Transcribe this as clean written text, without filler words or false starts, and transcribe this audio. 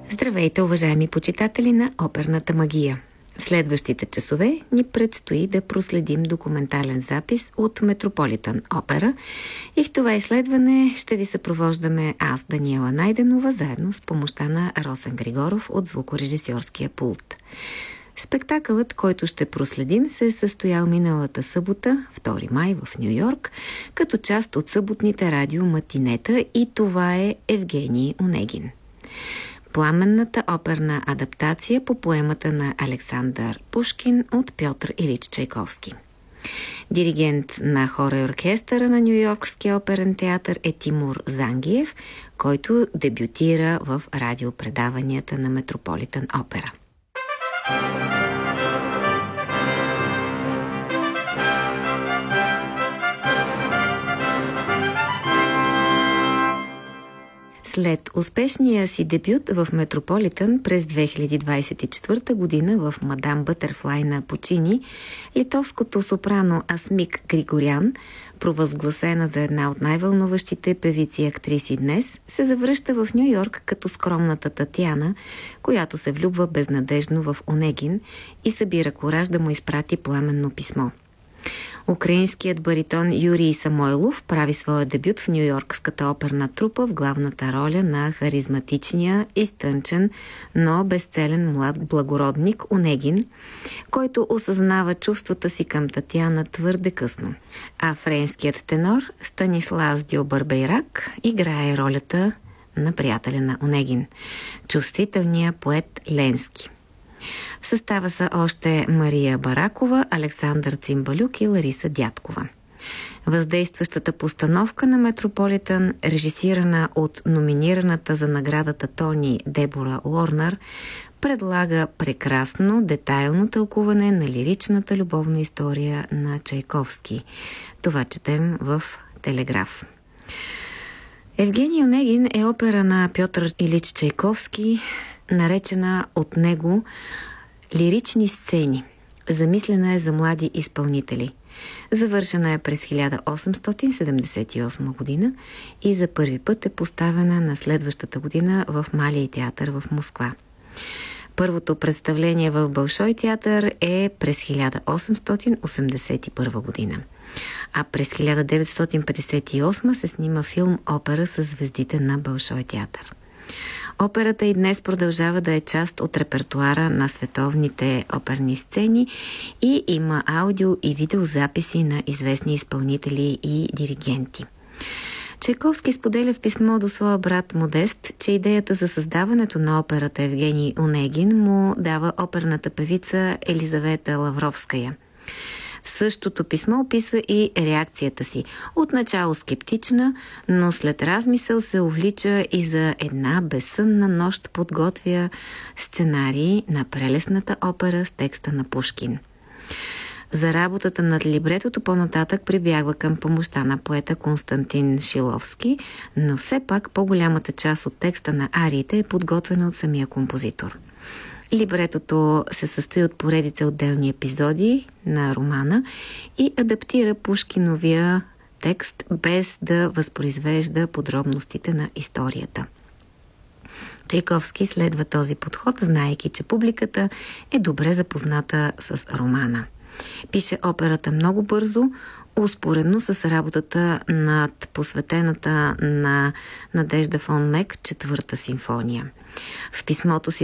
Здравейте, уважаеми почитатели на оперната магия! В следващите часове ни предстои да проследим документален запис от Метрополитън опера и в това изследване ще ви съпровождаме аз, Даниела Найденова, заедно с помощта на Росен Григоров от звукорежисьорския пулт. Спектакълът, който ще проследим, се е състоял миналата събота, 2 май в Ню-Йорк, като част от съботните радиоматинета, и това е Евгений Онегин. Пламенната оперна адаптация по поемата на Александър Пушкин от Пьотър Илич Чайковски. Диригент на хора и оркестъра на Ню-Йоркския оперен театър е Тимур Зангиев, който дебютира в радиопредаванията на Метрополитън опера. След успешния си дебют в Метрополитън през 2024 година в Мадам Бътърфлай на Пучини, литовското сопрано Асмик Григорян, провъзгласена за една от най-вълнуващите певици и актриси днес, се завръща в Ню-Йорк като скромната Татяна, която се влюбва безнадежно в Онегин и събира кураж да му изпрати пламенно писмо. Украинският баритон Юрий Самойлов прави своя дебют в Ню-Йоркската оперна трупа в главната роля на харизматичния, изтънчен, но безцелен млад благородник Онегин, който осъзнава чувствата си към Татяна твърде късно. А френският тенор Станислас Дьобърбейрак играе ролята на приятеля на Онегин, чувствителния поет Ленски. В състава са още Мария Баракова, Александър Цимбалюк и Лариса Дядкова. Въздействащата постановка на Метрополитън, режисирана от номинираната за наградата Тони Дебора Уорнер, предлага прекрасно, детайлно тълкуване на лиричната любовна история на Чайковски. Това четем в Телеграф. Евгений Онегин е опера на Пьотър Илич Чайковски, наречена от него лирични сцени. Замислена е за млади изпълнители. Завършена е през 1878 година и за първи път е поставена на следващата година в Малий театър в Москва. Първото представление в Болшой театър е през 1881 година. А през 1958 се снима филм «Опера с звездите на Болшой театър». Операта и днес продължава да е част от репертуара на световните оперни сцени и има аудио и видеозаписи на известни изпълнители и диригенти. Чайковски споделя в писмо до своя брат Модест, че идеята за създаването на операта Евгений Онегин му дава оперната певица Елизавета Лавровская. В същото писмо описва и реакцията си. Отначало скептична, но след размисъл се увлича и за една безсънна нощ подготвя сценарий на прелесната опера с текста на Пушкин. За работата над либретото по-нататък прибягва към помощта на поета Константин Шиловски, но все пак по-голямата част от текста на ариите е подготвена от самия композитор. Либретото се състои от поредица отделни епизоди на романа и адаптира Пушкиновия текст без да възпроизвежда подробностите на историята. Чайковски следва този подход, знаейки, че публиката е добре запозната с романа. Пише операта много бързо, успоредно с работата над посветената на Надежда фон Мек 4-та симфония. В писмото си